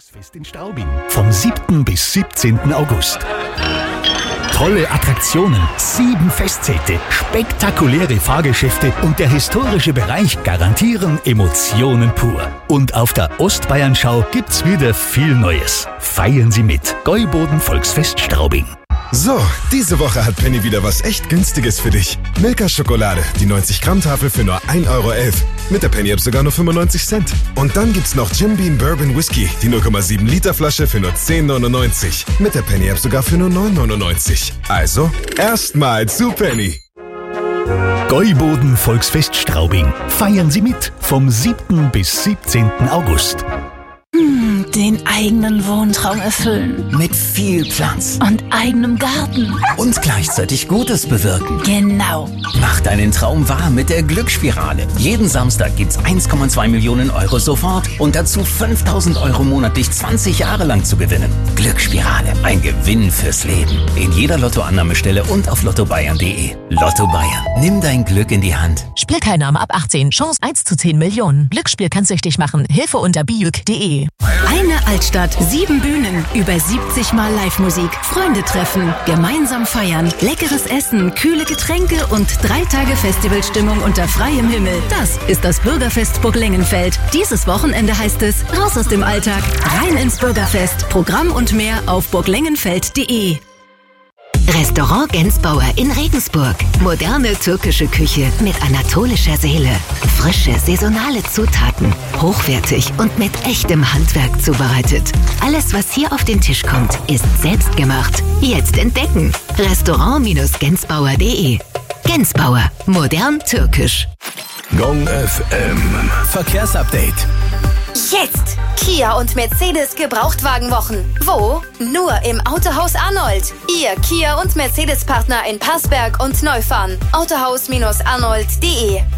Volksfest in Straubing vom 7. bis 17. August. Tolle Attraktionen, 7 Festzelte, spektakuläre Fahrgeschäfte und der historische Bereich garantieren Emotionen pur. Und auf der Ostbayernschau gibt's wieder viel Neues. Feiern Sie mit. Gäuboden Volksfest Straubing. So, diese Woche hat Penny wieder was echt Günstiges für dich. Milka-Schokolade, die 90-Gramm-Tafel für nur 1,11 €. Mit der Penny-App sogar nur 95 Cent. Und dann gibt's noch Jim Beam Bourbon Whisky, die 0,7 Liter Flasche für nur 10,99. Mit der Penny-App sogar für nur 9,99. Also, erstmal zu Penny. Gäuboden Volksfest Straubing. Feiern Sie mit vom 7. bis 17. August. Den eigenen Wohntraum erfüllen. Mit viel Platz. Und eigenem Garten. Und gleichzeitig Gutes bewirken. Genau. Mach deinen Traum wahr mit der Glücksspirale. Jeden Samstag gibt's 1,2 Millionen € sofort und dazu 5.000 € monatlich 20 Jahre lang zu gewinnen. Glücksspirale. Ein Gewinn fürs Leben. In jeder Lottoannahmestelle und auf lottobayern.de. Lotto Bayern. Nimm dein Glück in die Hand. Spielteilnahme ab 18. Chance 1 zu 10 Millionen. Glücksspiel kann süchtig machen. Hilfe unter bijuk.de. Eine Altstadt, 7 Bühnen, über 70 Mal Live-Musik, Freunde treffen, gemeinsam feiern, leckeres Essen, kühle Getränke und 3 Tage Festivalstimmung unter freiem Himmel. Das ist das Bürgerfest Burg Lengenfeld. Dieses Wochenende heißt es raus aus dem Alltag, rein ins Bürgerfest. Programm und mehr auf burglengenfeld.de. Restaurant Gensbauer in Regensburg. Moderne türkische Küche mit anatolischer Seele. Frische, saisonale Zutaten. Hochwertig und mit echtem Handwerk zubereitet. Alles, was hier auf den Tisch kommt, ist selbstgemacht. Jetzt entdecken. Restaurant-gensbauer.de. Gensbauer. Modern türkisch. Gong FM. Verkehrsupdate. Jetzt! Kia und Mercedes Gebrauchtwagenwochen. Wo? Nur im Autohaus Arnold. Ihr Kia und Mercedes-Partner in Passberg und Neufahren. Autohaus-arnold.de.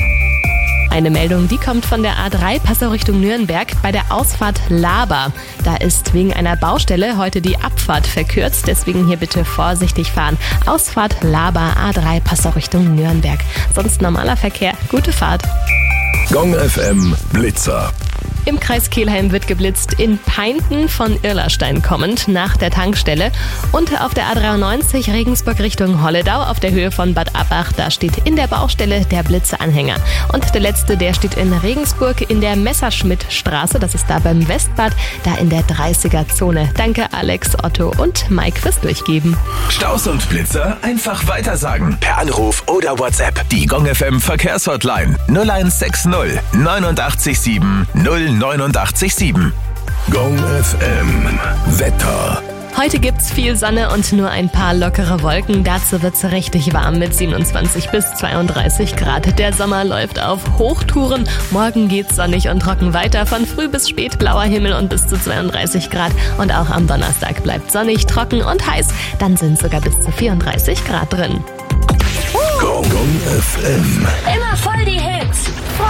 Eine Meldung, die kommt von der A3 Passau Richtung Nürnberg bei der Ausfahrt Laber. Da ist wegen einer Baustelle heute die Abfahrt verkürzt, deswegen hier bitte vorsichtig fahren. Ausfahrt Laber, A3 Passau Richtung Nürnberg. Sonst normaler Verkehr, gute Fahrt. Gong FM Blitzer. Im Kreis Kelheim wird geblitzt, in Peinten von Irlerstein kommend nach der Tankstelle und auf der A93 Regensburg Richtung Holledau auf der Höhe von Bad Abbach, da steht in der Baustelle der Blitzeanhänger. Und der letzte, der steht in Regensburg in der Messerschmittstraße, das ist da beim Westbad, da in der 30er-Zone. Danke Alex, Otto und Mike fürs Durchgeben. Staus und Blitzer einfach weitersagen. Per Anruf oder WhatsApp. Die Gong FM Verkehrshotline 0160 89 089 Gong FM Wetter. Heute gibt's viel Sonne und nur ein paar lockere Wolken. Dazu wird's richtig warm mit 27 bis 32 Grad. Der Sommer läuft auf Hochtouren. Morgen geht's sonnig und trocken weiter. Von früh bis spät blauer Himmel und bis zu 32 Grad. Und auch am Donnerstag bleibt sonnig, trocken und heiß. Dann sind sogar bis zu 34 Grad drin. Gong FM. Immer voll die Hits.